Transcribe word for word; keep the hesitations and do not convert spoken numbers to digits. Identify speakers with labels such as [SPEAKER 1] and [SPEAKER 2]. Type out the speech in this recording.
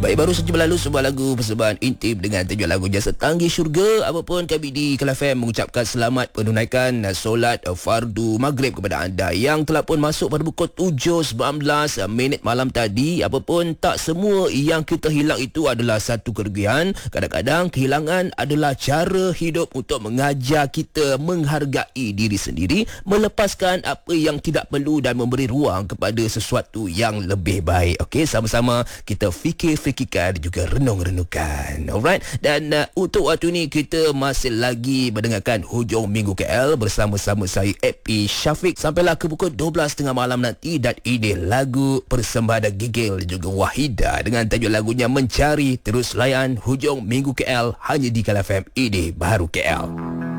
[SPEAKER 1] Baik, baru saja berlalu sebuah lagu persembahan intim dengan tajuk lagu Jasa Tanggi Syurga. Apapun kami di Kala F M mengucapkan selamat penunaikan solat fardu maghrib kepada anda yang telah pun masuk pada pukul tujuh sembilan belas minit malam tadi. Apapun, tak semua yang kita hilang itu adalah satu kerugian. Kadang-kadang kehilangan adalah cara hidup untuk mengajar kita menghargai diri sendiri, melepaskan apa yang tidak perlu dan memberi ruang kepada sesuatu yang lebih baik. Okey, sama-sama kita fikir-fikirkan dan juga renung-renungkan. Alright, dan uh, untuk waktu ni kita masih lagi mendengarkan Hujung Minggu K L bersama-sama saya A P Syafiq sampailah ke pukul dua belas tiga puluh malam nanti. Dan ini lagu persembahan Gigil dan juga Wahida dengan tajuk lagunya Mencari. Terus layan Hujung Minggu K L hanya di Kala F M, ini baru K L.